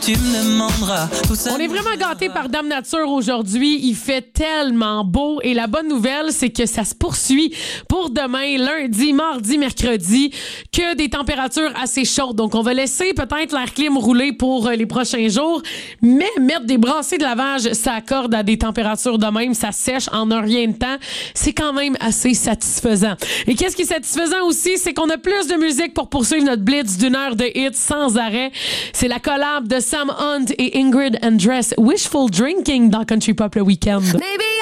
Tu me demanderas tout ça. On est vraiment gâtés par Dame Nature aujourd'hui. Il fait tellement beau. Et la bonne nouvelle, c'est que ça se poursuit pour demain, lundi, mardi, mercredi, que des températures assez chaudes. Donc, on va laisser peut-être l'air clim rouler pour les prochains jours. Mais mettre des brassées de lavage, ça accorde à des températures de même. Ça sèche en un rien de temps. C'est quand même assez satisfaisant. Et qu'est-ce qui est satisfaisant aussi, c'est qu'on a plus de musique pour poursuivre notre blitz d'une heure de hits sans arrêt. C'est la collab de Sam Hunt et Ingrid Andress, Wishful Drinking dans Country Pop le week-end. Maybe